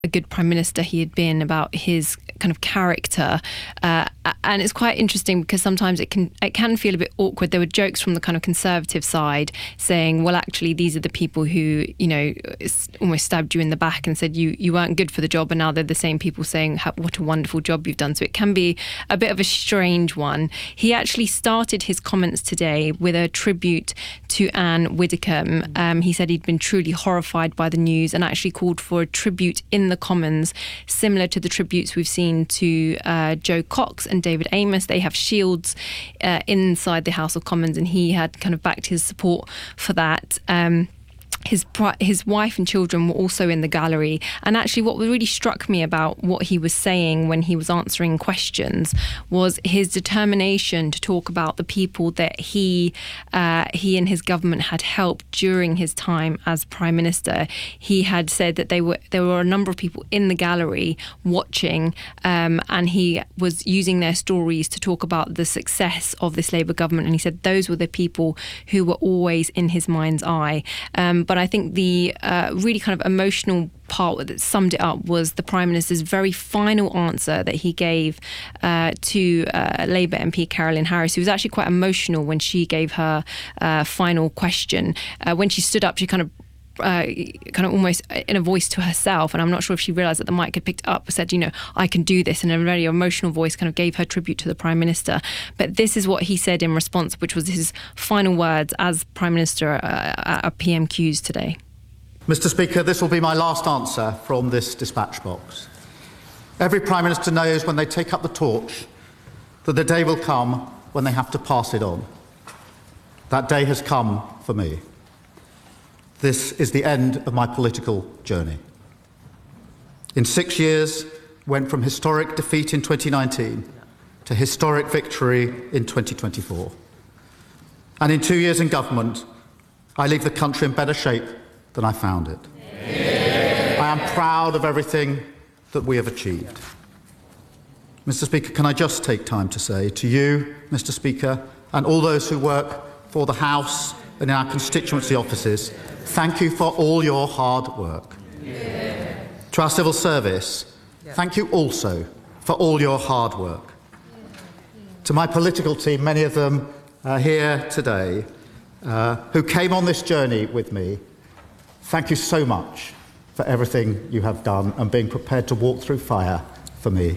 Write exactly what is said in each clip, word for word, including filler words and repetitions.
a good Prime Minister he had been, about his kind of character. Uh, and it's quite interesting because sometimes it can it can feel a bit awkward. There were jokes from the kind of Conservative side saying, well, actually, these are the people who, you know, almost stabbed you in the back and said you, you weren't good for the job. And now they're the same people saying, what a wonderful job you've done. So it can be a bit of a strange one. He actually started his comments today with a tribute to Anne Widdecombe. Um, he said he'd been truly horrified by the news and actually called for a tribute in the Commons, similar to the tributes we've seen to uh, Jo Cox and David Amess. They have shields uh, inside the House of Commons, and he had kind of backed his support for that. Um, His his wife and children were also in the gallery. And actually what really struck me about what he was saying when he was answering questions was his determination to talk about the people that he uh, he and his government had helped during his time as Prime Minister. He had said that they were there were a number of people in the gallery watching, um, and he was using their stories to talk about the success of this Labour government. And he said those were the people who were always in his mind's eye. Um, But I think the uh, really kind of emotional part that summed it up was the Prime Minister's very final answer that he gave uh, to uh, Labour M P Carolyn Harris, who was actually quite emotional when she gave her uh, final question. Uh, when she stood up, she kind of Uh, kind of almost in a voice to herself, and I'm not sure if she realised that the mic had picked up, said, you know, I can do this, in a very emotional voice, kind of gave her tribute to the Prime Minister. But this is what he said in response, which was his final words as Prime Minister uh, at P M Qs today. Mister Speaker, this will be my last answer from this dispatch box. Every Prime Minister knows when they take up the torch that the day will come when they have to pass it on. That day has come for me. This is the end of my political journey. In six years, went from historic defeat in twenty nineteen to historic victory in twenty twenty-four. And in two years in government, I leave the country in better shape than I found it. Yeah. I am proud of everything that we have achieved. Mister Speaker, can I just take time to say to you, Mister Speaker, and all those who work for the House and in our constituency offices, thank you for all your hard work. Yeah. To our civil service, yeah. Thank you also for all your hard work. Yeah. To my political team, many of them are here today, uh, who came on this journey with me, thank you so much for everything you have done and being prepared to walk through fire for me.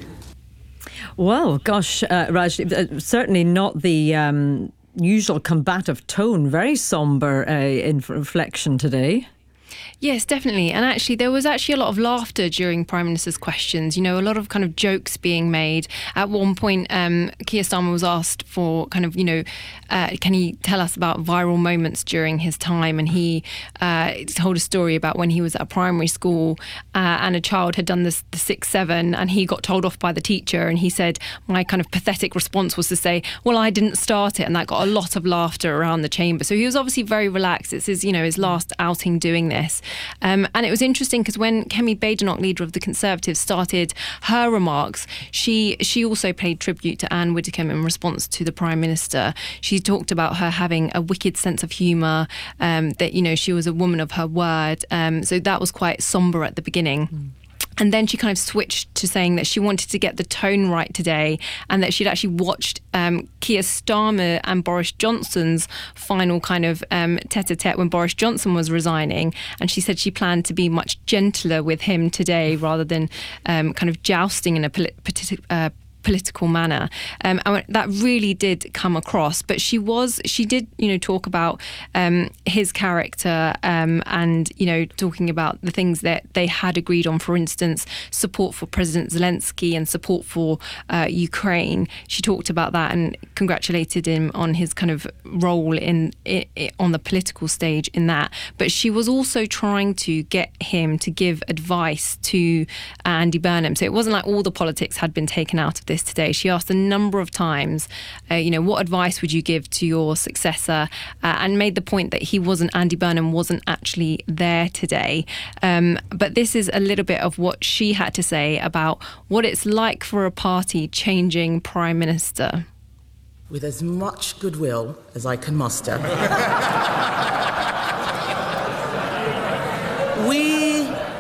Well, gosh, uh, Raj, uh, certainly not the Um usual combative tone, very sombre uh, in reflection today. Yes, definitely. And actually, there was actually a lot of laughter during Prime Minister's questions. You know, a lot of kind of jokes being made. At one point, um, Keir Starmer was asked for kind of, you know, uh, can he tell us about viral moments during his time? And he uh, told a story about when he was at a primary school uh, and a child had done this, the six seven, and he got told off by the teacher. And he said, my kind of pathetic response was to say, well, I didn't start it. And that got a lot of laughter around the chamber. So he was obviously very relaxed. It's his, you know, his last outing doing this. Um, and it was interesting because when Kemi Badenoch, leader of the Conservatives, started her remarks, she she also paid tribute to Anne Widdecombe in response to the Prime Minister. She talked about her having a wicked sense of humour, um, that, you know, she was a woman of her word. Um, so that was quite sombre at the beginning. Mm. And then she kind of switched to saying that she wanted to get the tone right today and that she'd actually watched um, Keir Starmer and Boris Johnson's final kind of um, tete-a-tete when Boris Johnson was resigning. And she said she planned to be much gentler with him today rather than um, kind of jousting in a politi- uh, political manner. Um, and that really did come across. But she was, she did, you know, talk about um, his character um, and, you know, talking about the things that they had agreed on, for instance, support for President Zelensky and support for uh, Ukraine. She talked about that and congratulated him on his kind of role in, in, in on the political stage in that. But she was also trying to get him to give advice to Andy Burnham. So it wasn't like all the politics had been taken out of this today. She asked a number of times, uh, you know, what advice would you give to your successor, uh, and made the point that he wasn't, Andy Burnham wasn't actually there today. Um, but this is a little bit of what she had to say about what it's like for a party changing Prime Minister. With as much goodwill as I can muster, we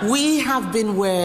We have been where